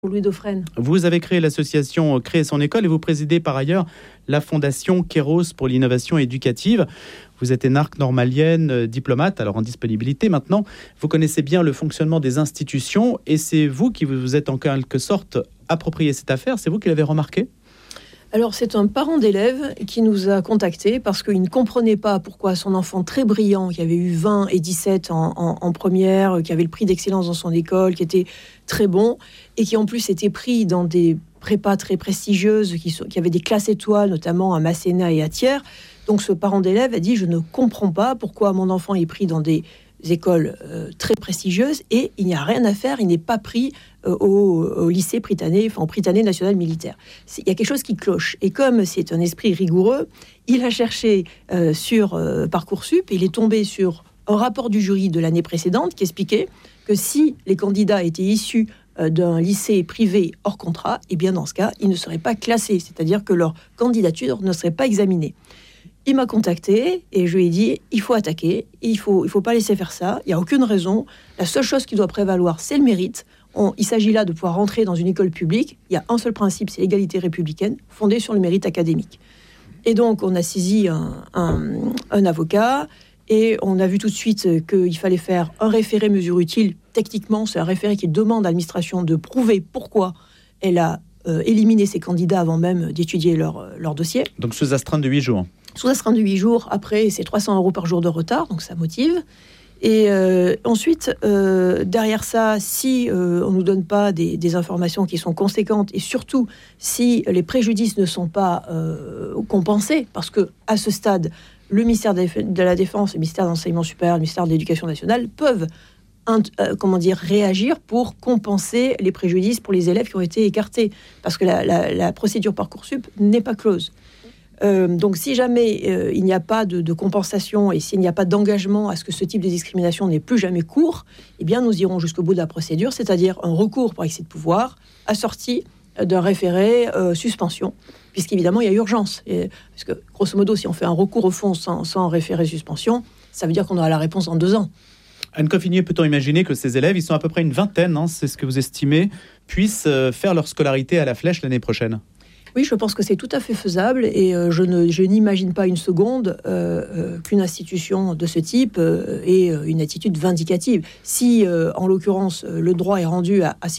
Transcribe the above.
Louis Dauphren. Vous avez créé l'association Créer son école et vous présidez par ailleurs la fondation Kéros pour l'innovation éducative. Vous êtes énarque normalienne, diplomate, alors en disponibilité maintenant. Vous connaissez bien le fonctionnement des institutions et c'est vous qui vous êtes en quelque sorte approprié cette affaire. C'est vous qui l'avez remarqué ? Alors, c'est un parent d'élève qui nous a contactés parce qu'il ne comprenait pas pourquoi son enfant très brillant, qui avait eu 20 et 17 en première, qui avait le prix d'excellence dans son école, qui était très bon, et qui en plus était pris dans des prépas très prestigieuses, qui avaient des classes étoiles, notamment à Masséna et à Thiers. Donc, ce parent d'élève a dit « Je ne comprends pas pourquoi mon enfant est pris dans des écoles très prestigieuses et il n'y a rien à faire, il n'est pas pris au lycée Prytanée, enfin au Prytanée national militaire. Il y a quelque chose qui cloche. Et comme c'est un esprit rigoureux, il a cherché sur Parcoursup et il est tombé sur un rapport du jury de l'année précédente qui expliquait que si les candidats étaient issus d'un lycée privé hors contrat, et bien dans ce cas, ils ne seraient pas classés, c'est-à-dire que leur candidature ne serait pas examinée. Il m'a contacté et je lui ai dit il faut attaquer, il faut pas laisser faire ça, il n'y a aucune raison. La seule chose qui doit prévaloir, c'est le mérite. Il s'agit là de pouvoir rentrer dans une école publique. Il y a un seul principe, c'est l'égalité républicaine, fondée sur le mérite académique. Et donc, on a saisi un avocat et on a vu tout de suite qu'il fallait faire un référé mesure utile. Techniquement, c'est un référé qui demande à l'administration de prouver pourquoi elle a éliminé ses candidats avant même d'étudier leur dossier. Donc, sous astreinte de 8 jours. Sous astreinte de 8 jours, après, c'est 300 € par jour de retard, donc ça motive. Et ensuite, derrière ça, si on ne nous donne pas des informations qui sont conséquentes, et surtout si les préjudices ne sont pas compensés, parce qu'à ce stade, le ministère de la Défense, le ministère de l'Enseignement supérieur, le ministère de l'Éducation nationale peuvent réagir pour compenser les préjudices pour les élèves qui ont été écartés, parce que la procédure Parcoursup n'est pas close. Donc si jamais il n'y a pas de compensation et s'il n'y a pas d'engagement à ce que ce type de discrimination n'ait plus jamais cours, eh bien nous irons jusqu'au bout de la procédure, c'est-à-dire un recours pour excès de pouvoir assorti d'un référé suspension, puisqu'évidemment il y a urgence. Parce que grosso modo, si on fait un recours au fond sans référé suspension, ça veut dire qu'on aura la réponse en 2 ans. Anne Coffinier, peut-on imaginer que ces élèves, ils sont à peu près une vingtaine, c'est ce que vous estimez, puissent faire leur scolarité à la Flèche l'année prochaine ? Oui, je pense que c'est tout à fait faisable et je n'imagine pas une seconde qu'une institution de ce type ait une attitude vindicative. Si, en l'occurrence, le droit est rendu à